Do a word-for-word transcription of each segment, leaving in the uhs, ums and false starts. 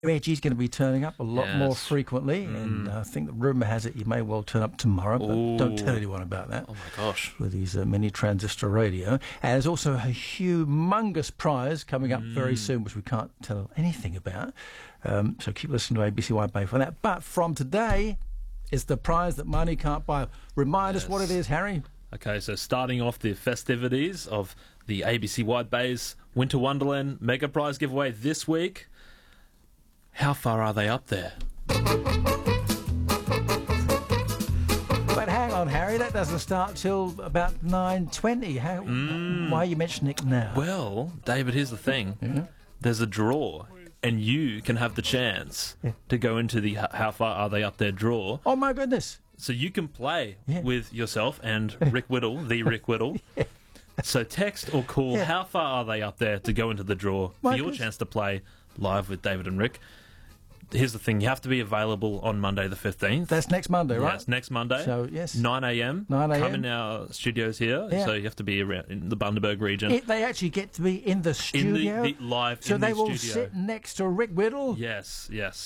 Reggie's going to be turning up a lot Yes. more frequently, Mm. and I think the rumour has it he may well turn up tomorrow, but Ooh. don't tell anyone about that. Oh my gosh. With his uh, mini transistor radio. And there's also a humongous prize coming up Mm. very soon, which we can't tell anything about. Um, so keep listening to A B C Wide Bay for that. But from today is the prize that money can't buy. Remind us what it is, Harry. Okay, so starting off the festivities of the A B C Wide Bay's Winter Wonderland Mega Prize giveaway this week. How far are they up there? But hang on, Harry, that doesn't start till about nine twenty. How, Mm. Why are you mentioning it now? Well, David, here's the thing. Yeah. There's a draw, and you can have the chance Yeah. to go into the h- How Far Are They Up There draw. Oh, my goodness. So you can play Yeah. with yourself and Rick Whittle, the Rick Whittle. Yeah. So text or call Yeah. How Far Are They Up There to go into the draw My for your goodness. chance to play live with David and Rick. Here's the thing, you have to be available on Monday the fifteenth. That's next Monday, right? Yes, next Monday. So, yes. nine a.m. nine a.m. Come in our studios here. Yeah. So you have to be around in the Bundaberg region. It, they actually get to be in the in studio. the, the live so in they the will studio. sit next to Rick Whittle. Yes, yes.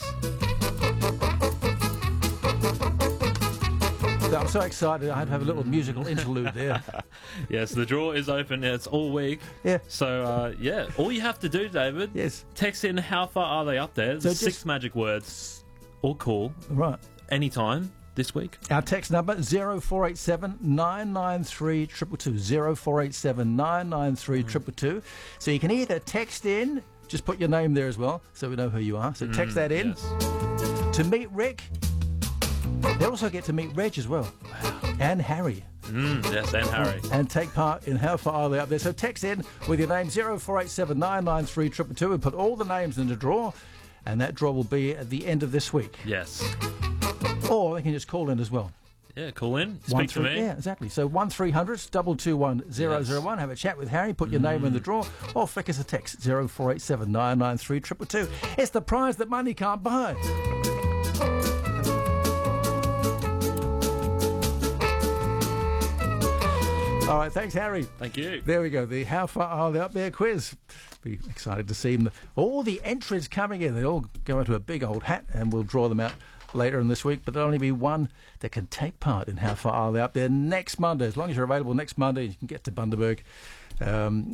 I'm so excited. I had to have a little musical interlude there. Yes, the draw is open. It's all week. Yeah. So, uh, yeah, all you have to do, David, Yes. text in How Far Are They Up There? So Six just- magic words. Or call Right. anytime this week. Our text number zero four eight seven nine nine three two two two zero four eight seven nine nine three two two two. So you can either text in, just put your name there as well, so we know who you are. So text that in Yes. to meet Rick. They'll also get to meet Reg as well, and Harry, Mm, yes, and Harry. and take part in How Far Are They Up There. So text in with your name zero four eight seven nine nine three two two two and put all the names in the draw, and that draw will be at the end of this week. Yes. Or they can just call in as well. Yeah, call in. Speak One to three- me. Yeah, exactly. So one three hundred double two one zero zero one. Have a chat with Harry. Put your name in the draw, or flick us a text zero four eight seven nine nine three two two two. It's the prize that money can't buy. All right, thanks, Harry. Thank you. There we go. The How Far Are They Up There quiz. Be excited to see them. All the entries coming in. They all go into a big old hat, and we'll draw them out later in this week. But there'll only be one that can take part in How Far Are They Up There next Monday. As long as you're available next Monday, you can get to Bundaberg. Um,